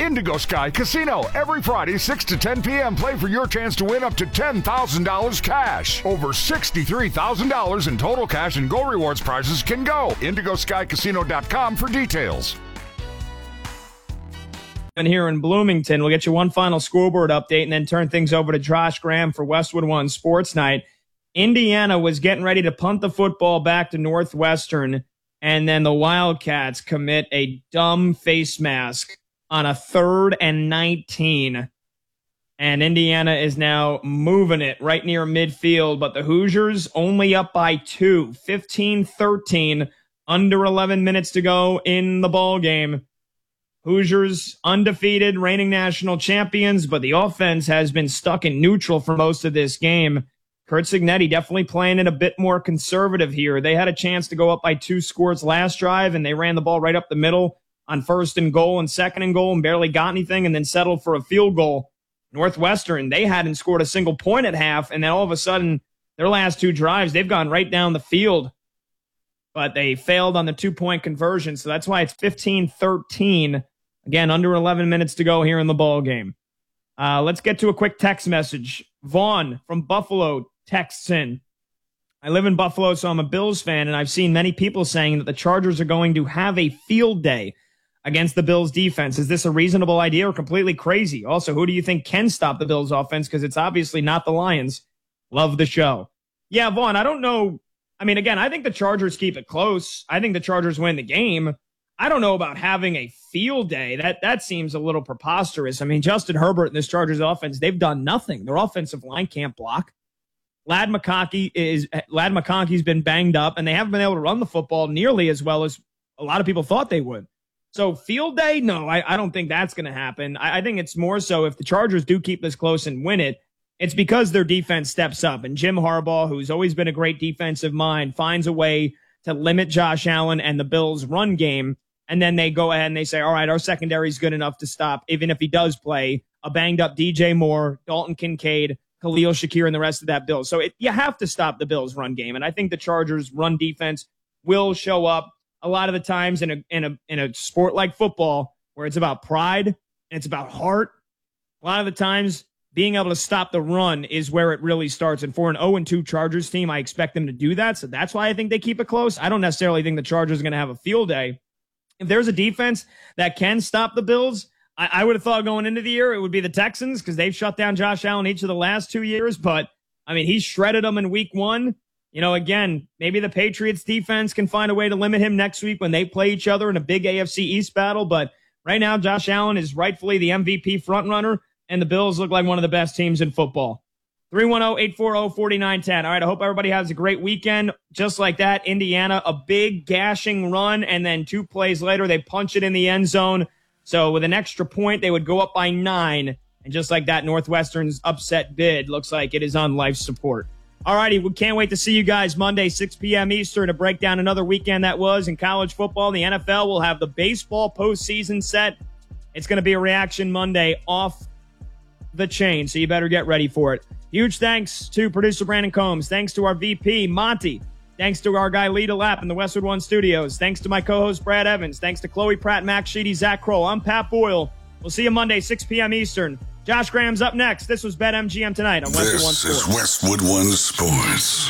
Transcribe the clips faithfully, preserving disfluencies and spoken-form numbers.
Indigo Sky Casino. Every Friday, six to ten p.m. Play for your chance to win up to ten thousand dollars cash. Over sixty-three thousand dollars in total cash and Go Rewards prizes can go. indigo sky casino dot com for details. And here in Bloomington, we'll get you one final scoreboard update and then turn things over to Josh Graham for Westwood One Sports Night. Indiana was getting ready to punt the football back to Northwestern, and then the Wildcats commit a dumb face mask on a third and nineteen. And Indiana is now moving it right near midfield, but the Hoosiers only up by two, fifteen thirteen, under eleven minutes to go in the ball game. Hoosiers undefeated, reigning national champions, but the offense has been stuck in neutral for most of this game. Curt Cignetti definitely playing it a bit more conservative here. They had a chance to go up by two scores last drive, and they ran the ball right up the middle on first and goal and second and goal and barely got anything and then settled for a field goal. Northwestern, they hadn't scored a single point at half, and then all of a sudden, their last two drives, they've gone right down the field. But they failed on the two-point conversion, so that's why it's fifteen thirteen. Again, under eleven minutes to go here in the ball game. Uh, let's get to a quick text message. Vaughn from Buffalo texts in. I live in Buffalo, so I'm a Bills fan, and I've seen many people saying that the Chargers are going to have a field day against the Bills defense. Is this a reasonable idea or completely crazy? Also, who do you think can stop the Bills offense? Because it's obviously not the Lions. Love the show. Yeah, Vaughn, I don't know. I mean, again, I think the Chargers keep it close. I think the Chargers win the game. I don't know about having a field day. That that seems a little preposterous. I mean, Justin Herbert and this Chargers offense, they've done nothing. Their offensive line can't block. Ladd McConkey is Ladd McConkey's been banged up, and they haven't been able to run the football nearly as well as a lot of people thought they would. So field day, no, I, I don't think that's going to happen. I, I think it's more so if the Chargers do keep this close and win it, it's because their defense steps up. And Jim Harbaugh, who's always been a great defensive mind, finds a way to limit Josh Allen and the Bills' run game. And then they go ahead and they say, all right, our secondary is good enough to stop, even if he does play a banged-up D J Moore, Dalton Kincaid, Khalil Shakir, and the rest of that Bills. So it, you have to stop the Bills' run game. And I think the Chargers' run defense will show up a lot of the times in a in a in a sport like football, where it's about pride and it's about heart. A lot of the times, being able to stop the run is where it really starts. And for an oh and two Chargers team, I expect them to do that. So that's why I think they keep it close. I don't necessarily think the Chargers are going to have a field day. If there's a defense that can stop the Bills, I, I would have thought going into the year it would be the Texans, because they've shut down Josh Allen each of the last two years. But, I mean, he shredded them in week one. You know, again, maybe the Patriots defense can find a way to limit him next week when they play each other in a big A F C East battle. But right now, Josh Allen is rightfully the M V P frontrunner, and the Bills look like one of the best teams in football. three one zero, eight four zero, four nine one zero. All right, I hope everybody has a great weekend. Just like that, Indiana, a big gashing run, and then two plays later, they punch it in the end zone. So with an extra point, they would go up by nine. And just like that, Northwestern's upset bid looks like it is on life support. All righty, we can't wait to see you guys Monday, six p.m. Eastern, to break down another weekend that was in college football. The N F L will have the baseball postseason set. It's going to be a Reaction Monday off the chain, so you better get ready for it. Huge thanks to producer Brandon Combs. Thanks to our V P, Monty. Thanks to our guy, Lee DeLapp in the Westwood One Studios. Thanks to my co-host, Brad Evans. Thanks to Chloe Pratt, Max Sheedy, Zach Kroll. I'm Pat Boyle. We'll see you Monday, six p.m. Eastern. Josh Graham's up next. This was BetMGM Tonight on Westwood One Sports. This is Westwood One Sports.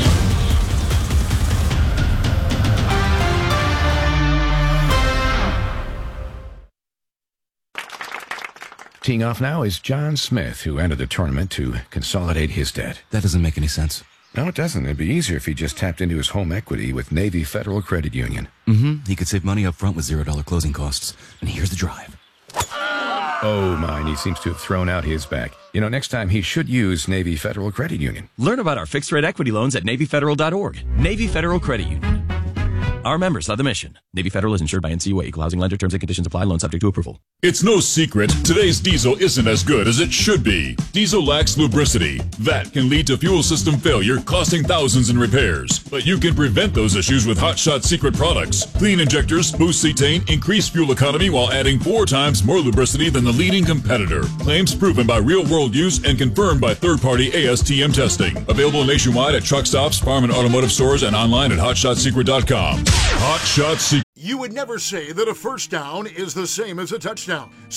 Teeing off now is John Smith, who entered the tournament to consolidate his debt. That doesn't make any sense. No, it doesn't. It'd be easier if he just tapped into his home equity with Navy Federal Credit Union. Mm-hmm. He could save money up front with zero dollar closing costs. And here's the drive. Oh, my, and he seems to have thrown out his back. You know, next time he should use Navy Federal Credit Union. Learn about our fixed-rate equity loans at Navy Federal dot org. Navy Federal Credit Union. Our members are the mission. Navy Federal is insured by N C U A. Equal housing lender. Terms and conditions apply. Loan subject to approval. It's no secret, today's diesel isn't as good as it should be. Diesel lacks lubricity. That can lead to fuel system failure, costing thousands in repairs. But you can prevent those issues with Hot Shot Secret products. Clean injectors, boost cetane, increase fuel economy while adding four times more lubricity than the leading competitor. Claims proven by real-world use and confirmed by third-party A S T M testing. Available nationwide at truck stops, farm and automotive stores, and online at hot shot secret dot com. Hot Shot Secret. You would never say that a first down is the same as a touchdown.